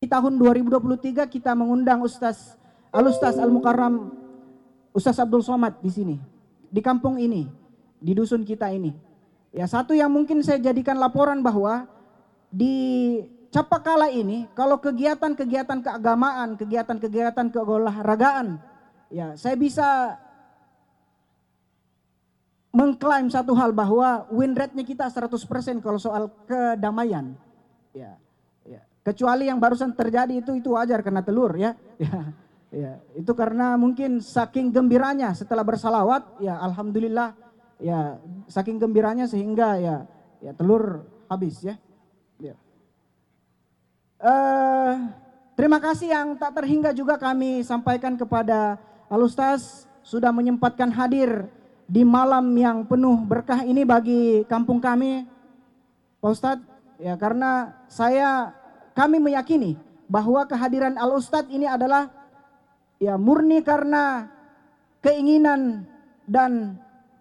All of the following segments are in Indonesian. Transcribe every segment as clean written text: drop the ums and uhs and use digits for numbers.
Di tahun 2023 kita mengundang Al-Ustaz Al-Mukarram Ustaz Abdul Somad di sini, di kampung ini, di dusun kita ini. Ya, satu yang mungkin saya jadikan laporan bahwa di Capakala ini kalau kegiatan-kegiatan keagamaan, kegiatan-kegiatan keolahragaan, ya saya bisa mengklaim satu hal bahwa win rate-nya kita 100% kalau soal kedamaian. Ya, ya. Kecuali yang barusan terjadi itu wajar karena telur ya. Ya, itu karena mungkin saking gembiranya setelah bersalawat, ya alhamdulillah, ya saking gembiranya sehingga ya telur habis ya. Ya. Terima kasih yang tak terhingga juga kami sampaikan kepada Al-Ustaz sudah menyempatkan hadir di malam yang penuh berkah ini bagi kampung kami, Pak Ustadz. Ya, karena kami meyakini bahwa kehadiran Al-Ustadz ini adalah ya murni karena keinginan dan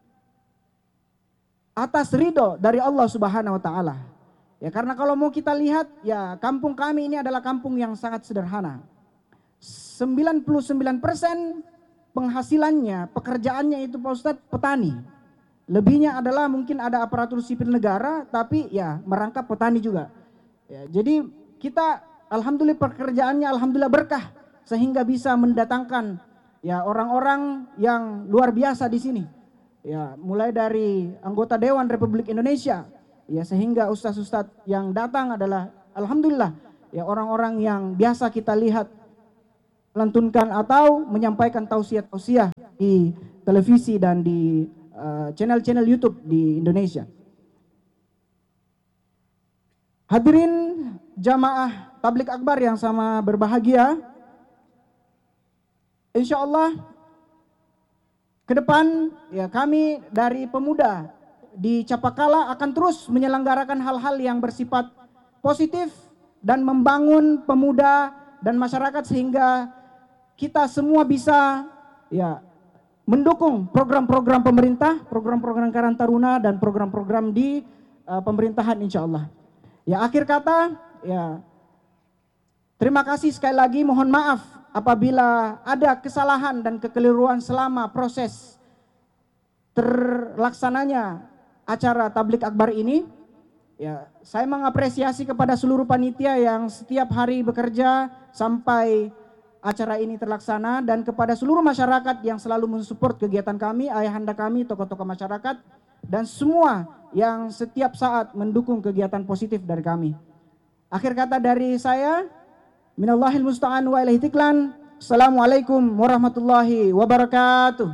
atas ridho dari Allah Subhanahu wa taala. Ya, karena kalau mau kita lihat ya kampung kami ini adalah kampung yang sangat sederhana. 99% penghasilannya, pekerjaannya itu Pak Ustadz petani. Lebihnya adalah mungkin ada aparatur sipil negara, tapi ya merangkap petani juga. Ya, jadi kita alhamdulillah pekerjaannya alhamdulillah berkah sehingga bisa mendatangkan ya orang-orang yang luar biasa di sini. Ya, mulai dari anggota Dewan Republik Indonesia, ya sehingga ustaz-ustaz yang datang adalah alhamdulillah ya orang-orang yang biasa kita lihat lantunkan atau menyampaikan tausiah-tausiah di televisi dan di channel-channel YouTube di Indonesia. Hadirin jamaah tablik akbar yang sama berbahagia, insya Allah ke depan ya kami dari pemuda di Capakala akan terus menyelenggarakan hal-hal yang bersifat positif dan membangun pemuda dan masyarakat sehingga kita semua bisa ya mendukung program-program pemerintah, program-program Karang Taruna dan program-program di pemerintahan insya Allah. Ya, akhir kata ya terima kasih sekali lagi, mohon maaf apabila ada kesalahan dan kekeliruan selama proses terlaksananya acara tablik akbar ini. Ya, saya mengapresiasi kepada seluruh panitia yang setiap hari bekerja sampai acara ini terlaksana dan kepada seluruh masyarakat yang selalu mensupport kegiatan kami, ayahanda kami, tokoh-tokoh masyarakat dan semua yang setiap saat mendukung kegiatan positif dari kami. Akhir kata dari saya, minallahil musta'an wa ilaihi tiklan. Assalamualaikum warahmatullahi wabarakatuh.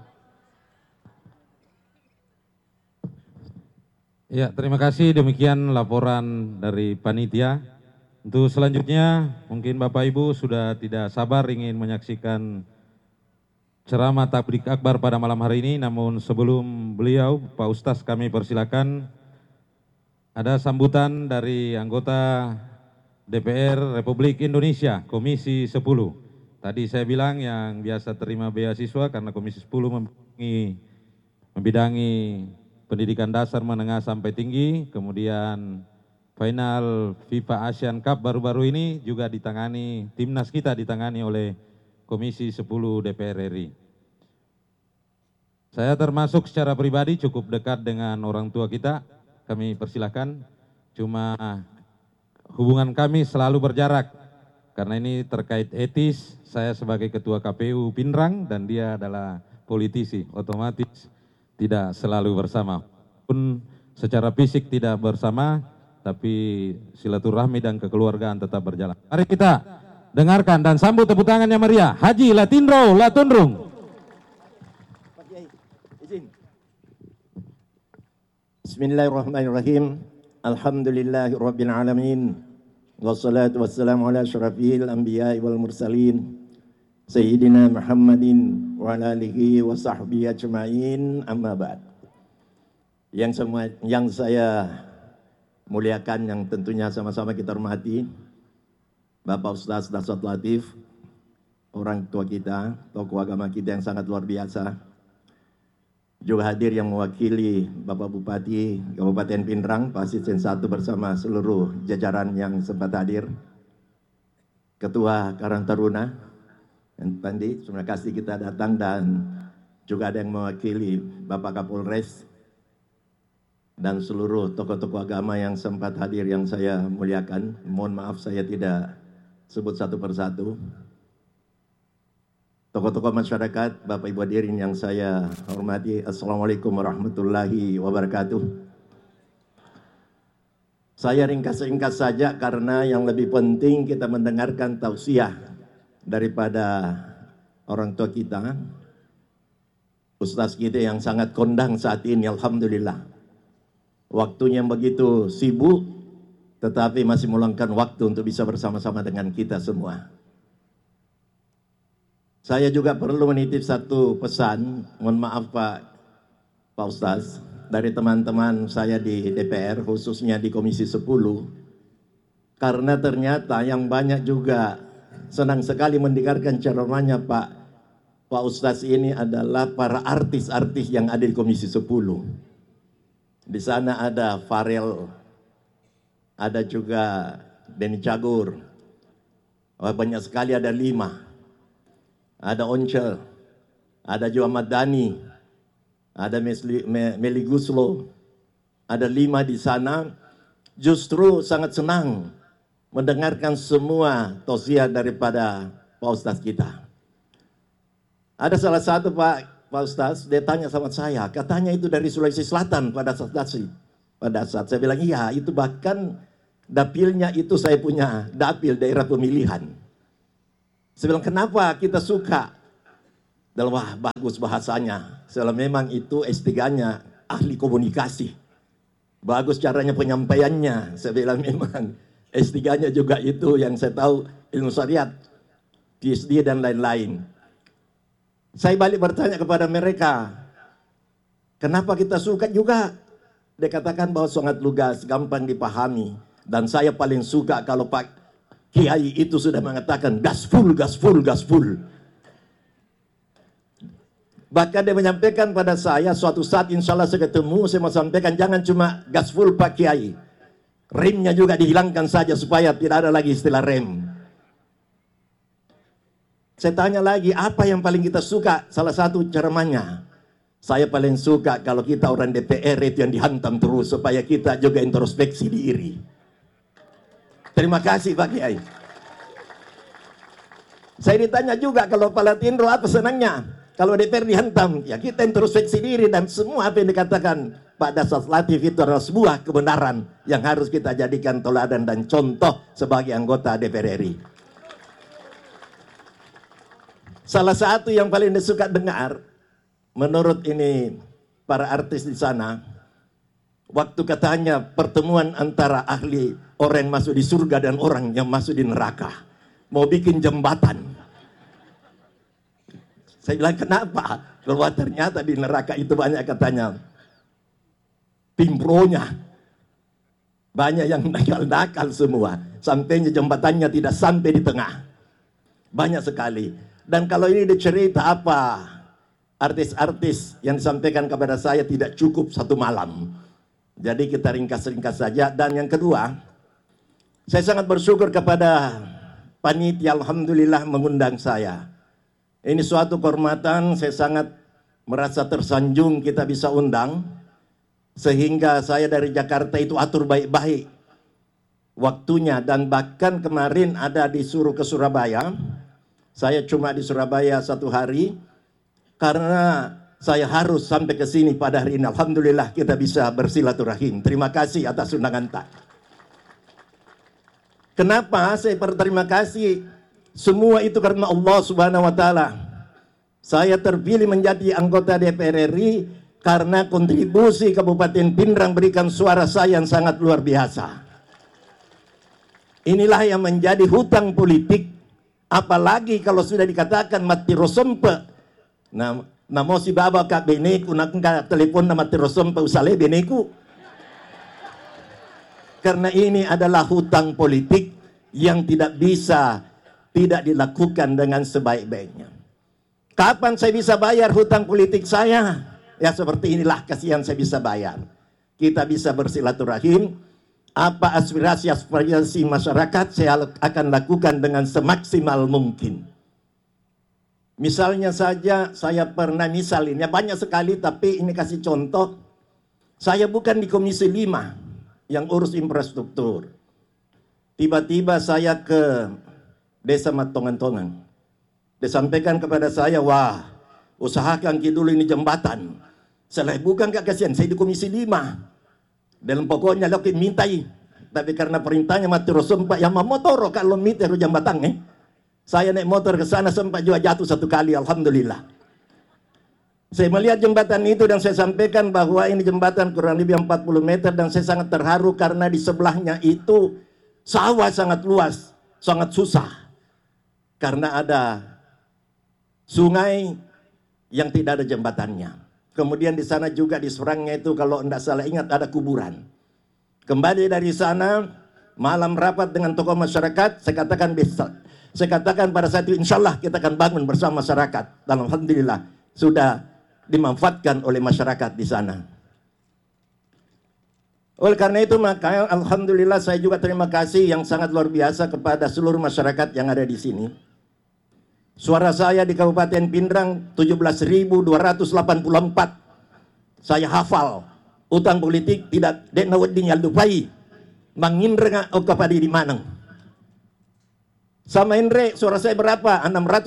Ya, terima kasih. Demikian laporan dari panitia. Untuk selanjutnya, mungkin Bapak Ibu sudah tidak sabar ingin menyaksikan ceramah tablik akbar pada malam hari ini. Namun sebelum beliau, Pak Ustaz kami persilakan ada sambutan dari anggota DPR Republik Indonesia, Komisi 10. Tadi saya bilang yang biasa terima beasiswa karena Komisi 10 membidangi pendidikan dasar, menengah sampai tinggi, kemudian final FIFA Asian Cup baru-baru ini juga ditangani, timnas kita ditangani oleh Komisi 10 DPR RI. Saya termasuk secara pribadi cukup dekat dengan orang tua kita, kami persilahkan, cuma hubungan kami selalu berjarak, karena ini terkait etis, saya sebagai Ketua KPU Pindrang dan dia adalah politisi, otomatis tidak selalu bersama. Pun secara fisik tidak bersama, tapi silaturahmi dan kekeluargaan tetap berjalan. Mari kita dengarkan dan sambut tepuk tangan yang meriah, Haji Latindro Latundrung. Bismillahirrahmanirrahim. Alhamdulillahirabbil alamin. Wassalatu wassalamu ala asyrafil anbiya'i wal mursalin. Sayyidina Muhammadin wa ala alihi wa sahbihi ajma'in, amma ba'd. Yang saya muliakan, yang tentunya sama-sama kita hormati, Bapak Ustaz Dasot Latif, orang tua kita, tokoh agama kita yang sangat luar biasa. Juga hadir yang mewakili Bapak Bupati Kabupaten Pindrang, Pak Asisten 1 bersama seluruh jajaran yang sempat hadir. Ketua Karang Taruna, dan Pandi, terima kasih kita datang, dan juga ada yang mewakili Bapak Kapolres dan seluruh tokoh-tokoh agama yang sempat hadir yang saya muliakan. Mohon maaf saya tidak sebut satu persatu. Tokoh-tokoh masyarakat, Bapak Ibu hadirin yang saya hormati, Assalamualaikum warahmatullahi wabarakatuh. Saya ringkas-ringkas saja karena yang lebih penting kita mendengarkan tausiah daripada orang tua kita, Ustaz kita yang sangat kondang saat ini, alhamdulillah. Waktunya begitu sibuk, tetapi masih meluangkan waktu untuk bisa bersama-sama dengan kita semua. Saya juga perlu menitip satu pesan, mohon maaf Pak Ustaz, dari teman-teman saya di DPR, khususnya di Komisi 10, karena ternyata yang banyak juga senang sekali mendengarkan ceramahnya Pak Ustaz ini adalah para artis-artis yang ada di Komisi 10. Di sana ada Farel, ada juga Denny Cagur, banyak sekali, ada 5. Ada Once, ada juga Ahmad Dhani, ada Meli Guslo, ada 5 di sana. Justru sangat senang mendengarkan semua tausiah daripada Pak Ustaz kita. Ada salah satu Pak Ustaz, dia tanya sama saya, katanya itu dari Sulawesi Selatan pada saat saya bilang iya, itu bahkan dapilnya itu saya punya dapil daerah pemilihan. Saya bilang kenapa kita suka? Dan wah bagus bahasanya. Soalnya memang itu S3-nya ahli komunikasi. Bagus caranya penyampaiannya. Saya bilang memang S3-nya juga itu yang saya tahu ilmu syariat, PhD dan lain-lain. Saya balik bertanya kepada mereka, kenapa kita suka juga? Dia katakan bahwa sangat lugas, gampang dipahami. Dan saya paling suka kalau Pak Kiai itu sudah mengatakan gaspul, gaspul, gaspul. Bahkan dia menyampaikan pada saya, suatu saat insya Allah saya ketemu, saya mau sampaikan jangan cuma gaspul Pak Kiai, remnya juga dihilangkan saja supaya tidak ada lagi istilah rem. Saya tanya lagi, apa yang paling kita suka? Salah satu ceramahnya, saya paling suka kalau kita orang DPR itu yang dihantam terus supaya kita juga introspeksi diri. Terima kasih Pak Kiai. Saya ditanya juga kalau Palatindro apa senangnya? Kalau DPR dihantam, ya kita introspeksi diri dan semua apa yang dikatakan Pak Dasat Latif itu adalah sebuah kebenaran yang harus kita jadikan teladan dan contoh sebagai anggota DPR RI. Salah satu yang paling disuka dengar, menurut ini para artis di sana, waktu katanya pertemuan antara ahli orang yang masuk di surga dan orang yang masuk di neraka, mau bikin jembatan. Saya bilang kenapa? Kalau ternyata di neraka itu banyak katanya pimpronya, banyak yang nakal-nakal semua, sampainya jembatannya tidak sampai di tengah, banyak sekali. Dan kalau ini dicerita apa artis-artis yang disampaikan kepada saya tidak cukup 1 malam. Jadi kita ringkas-ringkas saja. Dan yang kedua, saya sangat bersyukur kepada panitia, alhamdulillah mengundang saya. Ini suatu kehormatan, saya sangat merasa tersanjung kita bisa undang. Sehingga saya dari Jakarta itu atur baik-baik waktunya. Dan bahkan kemarin ada disuruh ke Surabaya. Saya cuma di Surabaya 1 hari. Karena saya harus sampai ke sini pada hari ini. Alhamdulillah kita bisa bersilaturahim. Terima kasih atas undangan tak. Kenapa saya berterima kasih? Semua itu karena Allah Subhanahu wa taala. Saya terpilih menjadi anggota DPR RI karena kontribusi Kabupaten Pindrang berikan suara saya yang sangat luar biasa. Inilah yang menjadi hutang politik, apalagi kalau sudah dikatakan mati rosompe. Nah, namo si baba kak beneku nak telepon nama terosompe usale beneku. Karena ini adalah hutang politik yang tidak bisa tidak dilakukan dengan sebaik-baiknya. Kapan saya bisa bayar hutang politik saya? Ya seperti inilah kasihan saya bisa bayar. Kita bisa bersilaturahim. apa aspirasi masyarakat saya akan lakukan dengan semaksimal mungkin. Misalnya saja saya pernah misalnya banyak sekali, tapi ini kasih contoh. Saya bukan di Komisi 5 yang urus infrastruktur. Tiba-tiba saya ke Desa Matongan-Tongan. Disampaikan kepada saya, wah, usahakan dulu ini jembatan. Saya bukan kak kasihan, saya di Komisi 5. Dalam pokoknya lo mintai, tapi karena perintahnya mati sempat yang memotoro kalau miter jambatan saya naik motor ke sana sempat juga jatuh satu kali, alhamdulillah. Saya melihat jembatan itu dan saya sampaikan bahwa ini jembatan kurang lebih 40 meter dan saya sangat terharu karena di sebelahnya itu sawah sangat luas, sangat susah. Karena ada sungai yang tidak ada jembatannya. Kemudian di sana juga di seberangnya itu kalau tidak salah ingat ada kuburan. Kembali dari sana, malam rapat dengan tokoh masyarakat, saya katakan besok. Saya katakan pada saat itu insya Allah kita akan bangun bersama masyarakat. Dan alhamdulillah sudah dimanfaatkan oleh masyarakat di sana. Oleh karena itu maka alhamdulillah saya juga terima kasih yang sangat luar biasa kepada seluruh masyarakat yang ada di sini. Suara saya di Kabupaten Pindrang 17.284. Saya hafal. Utang politik tidak denawedin yaldupai. Mangindra kepada di Manang. Sama Indre suara saya berapa?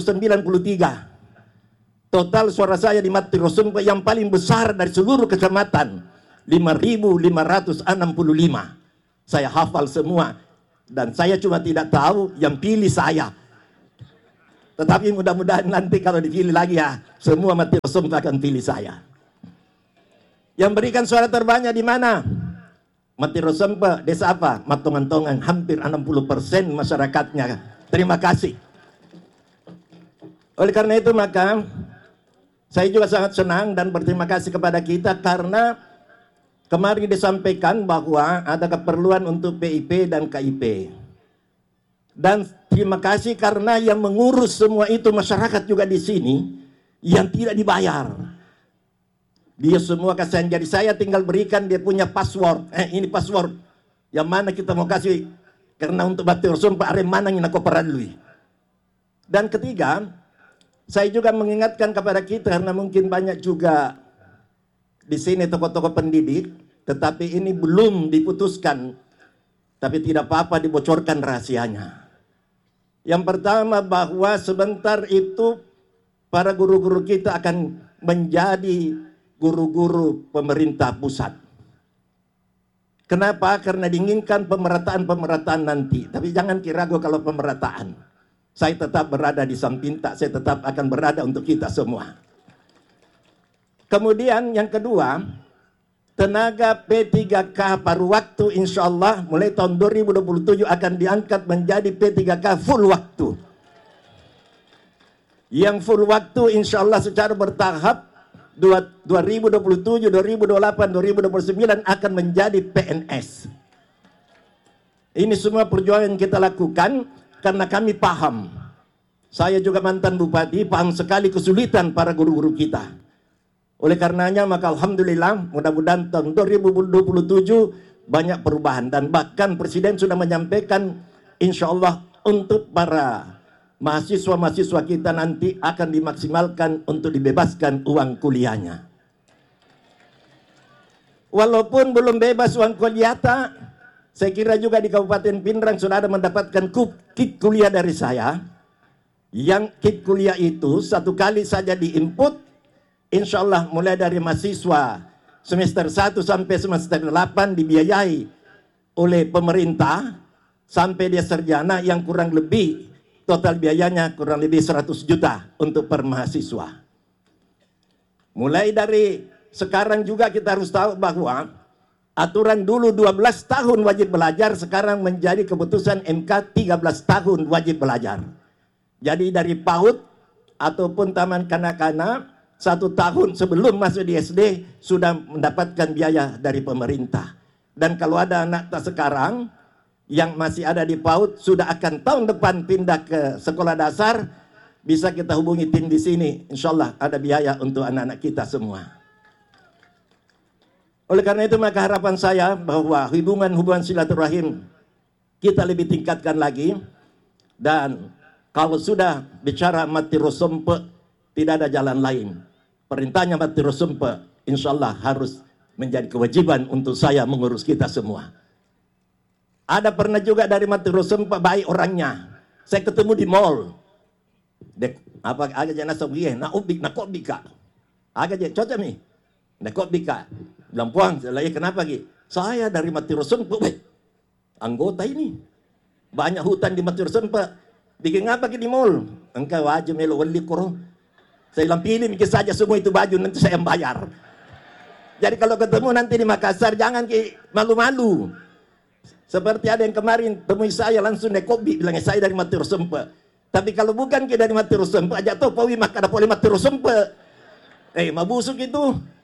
693. Total suara saya di Mati Rosumpa yang paling besar dari seluruh kecamatan 5.565. Saya hafal semua. Dan saya cuma tidak tahu yang pilih saya. Tetapi mudah-mudahan nanti kalau dipilih lagi ya, semua Mati Rosumpa akan pilih saya. Yang berikan suara terbanyak di mana? Mati Rosumpa, desa apa? Matongan-tongan, hampir 60% masyarakatnya. Terima kasih. Oleh karena itu maka, saya juga sangat senang dan berterima kasih kepada kita karena kemarin disampaikan bahwa ada keperluan untuk PIP dan KIP. Dan terima kasih karena yang mengurus semua itu masyarakat juga di sini yang tidak dibayar. Dia semua kasihan. Jadi saya tinggal berikan dia punya password. Ini password yang mana kita mau kasih karena untuk Mati Rosumpa are mana yang aku peralui. Dan ketiga, saya juga mengingatkan kepada kita karena mungkin banyak juga di sini tokoh-tokoh pendidik, tetapi ini belum diputuskan. Tapi tidak apa-apa dibocorkan rahasianya. Yang pertama bahwa sebentar itu para guru-guru kita akan menjadi guru-guru pemerintah pusat. Kenapa? Karena diinginkan pemerataan nanti. Tapi jangan kira kalau pemerataan. Saya tetap berada di samping tak, saya tetap akan berada untuk kita semua. Kemudian yang kedua, tenaga P3K paruh waktu insya Allah mulai tahun 2027 akan diangkat menjadi P3K full waktu. Yang full waktu insya Allah secara bertahap 2027, 2028, 2029 akan menjadi PNS. Ini semua perjuangan yang kita lakukan karena kami paham. Saya juga mantan bupati, paham sekali kesulitan para guru-guru kita. Oleh karenanya maka alhamdulillah mudah-mudahan tahun 2027 banyak perubahan. Dan bahkan Presiden sudah menyampaikan insya Allah untuk para mahasiswa-mahasiswa kita nanti akan dimaksimalkan untuk dibebaskan uang kuliahnya. Walaupun belum bebas uang kuliah, saya kira juga di Kabupaten Pindrang sudah ada mendapatkan kit kuliah dari saya. Yang kit kuliah itu satu kali saja diinput, insya Allah mulai dari mahasiswa semester 1 sampai semester 8 dibiayai oleh pemerintah sampai dia sarjana yang kurang lebih total biayanya kurang lebih 100 juta untuk per mahasiswa. Mulai dari sekarang juga kita harus tahu bahwa aturan dulu 12 tahun wajib belajar sekarang menjadi keputusan MK 13 tahun wajib belajar. Jadi dari PAUD ataupun taman kanak-kanak 1 tahun sebelum masuk di SD sudah mendapatkan biaya dari pemerintah. Dan kalau ada anak tak sekarang yang masih ada di PAUD sudah akan tahun depan pindah ke sekolah dasar, bisa kita hubungi tim di sini. Insya Allah ada biaya untuk anak-anak kita semua. Oleh karena itu maka harapan saya bahwa hubungan silaturahim kita lebih tingkatkan lagi. Dan kalau sudah bicara mati rusumpe, tidak ada jalan lain. Perintahnya mati rusumpe, insya Allah harus menjadi kewajiban untuk saya mengurus kita semua. Ada pernah juga dari mati rusumpe baik orangnya. Saya ketemu di mall. Apa agak jangan sabihin, nak kok bika. Agak jangan cocok nih. Nak kok bika. Bilang puang, kenapa Ki? Saya dari mati rusumpe, anggota ini. Banyak hutan di Mati Rusumpe. Bikin apa di mall? Engkau aja melo wali koro. Saya bilang pilih mikir saja semua itu baju, nanti saya bayar. Jadi kalau ketemu nanti di Makassar, jangan malu-malu. Seperti ada yang kemarin temui saya langsung naik kopi, bilangnya saya dari Mati Rusumpe. Tapi kalau bukan dari Mati Rusumpe, aja tau pawi maka ada poli Mati Rusumpe. Mabusuk itu.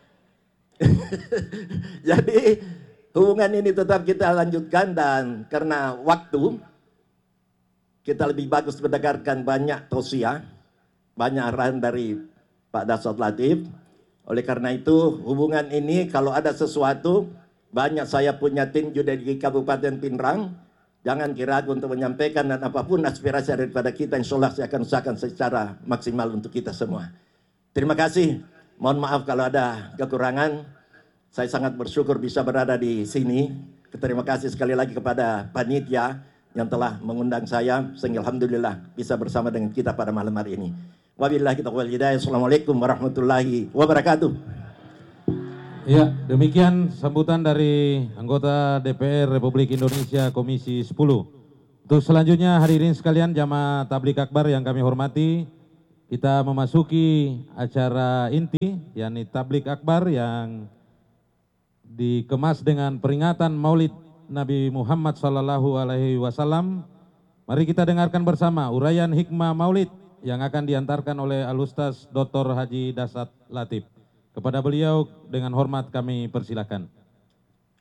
Jadi hubungan ini tetap kita lanjutkan, dan karena waktu kita lebih bagus mendengarkan banyak tausiah, banyak arahan dari Pak Dasot Latif. Oleh karena itu hubungan ini kalau ada sesuatu, banyak saya punya tim juga di Kabupaten Pinrang. Jangan kira untuk menyampaikan, dan apapun aspirasi daripada kita, insya Allah saya akan usahakan secara maksimal untuk kita semua. Terima kasih. Mohon maaf kalau ada kekurangan. Saya sangat bersyukur bisa berada di sini. Terima kasih sekali lagi kepada panitia yang telah mengundang saya, sehingga alhamdulillah bisa bersama dengan kita pada malam hari ini. Wabillahi taufiq wal hidayah. Assalamualaikum warahmatullahi wabarakatuh. Ya, demikian sambutan dari anggota DPR Republik Indonesia Komisi 10. Untuk selanjutnya hadirin sekalian jamaah tabligh akbar yang kami hormati, kita memasuki acara inti, yakni tabligh akbar yang dikemas dengan peringatan Maulid Nabi Muhammad SAW. Mari kita dengarkan bersama uraian hikmah Maulid yang akan diantarkan oleh Al-Ustaz Dr. Haji Dasat Latif. Kepada beliau dengan hormat kami persilakan.